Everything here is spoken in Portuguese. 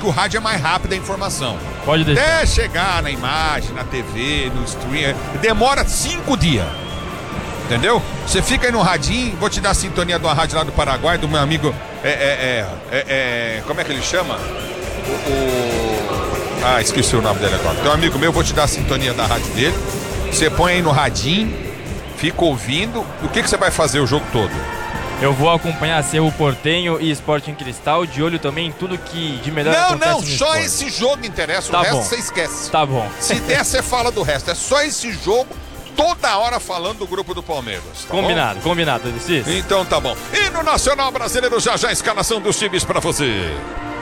que o rádio é mais rápido a informação. Pode deixar. Até chegar na imagem, na TV, no stream, demora 5 dias. Entendeu? Você fica aí no radinho, vou te dar a sintonia de uma rádio lá do Paraguai, do meu amigo. Como é que ele chama? Esqueci o nome dele agora. Tem um amigo meu, vou te dar a sintonia da rádio dele. Você põe aí no radinho, fica ouvindo. O que você vai fazer o jogo todo? Eu vou acompanhar Cerro Porteño e Sporting Cristal, de olho também em tudo que de melhor acontece Não, no só esporte. esse jogo interessa, Tá o resto bom. você esquece. Tá bom. Se der, você fala do resto. É só esse jogo, toda hora falando do grupo do Palmeiras. Tá Combinado, combinado, Decis. Então tá bom. E no Nacional Brasileiro, já a escalação dos times pra você.